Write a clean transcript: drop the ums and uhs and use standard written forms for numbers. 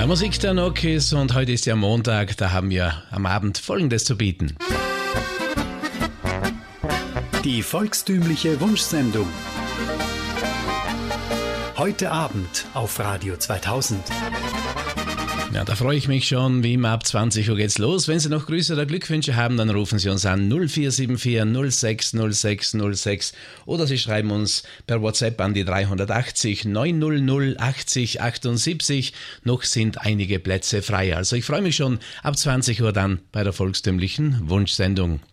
Musik der Nokis und heute ist ja Montag, da haben wir am Abend Folgendes zu bieten. Die volkstümliche Wunschsendung. Heute Abend auf Radio 2000. Ja, da freue ich mich schon. Wie immer ab 20 Uhr geht's los. Wenn Sie noch Grüße oder Glückwünsche haben, dann rufen Sie uns an 0474 06 06 06 oder Sie schreiben uns per WhatsApp an die 380 900 80 78. Noch sind einige Plätze frei. Also ich freue mich schon ab 20 Uhr dann bei der volkstümlichen Wunschsendung.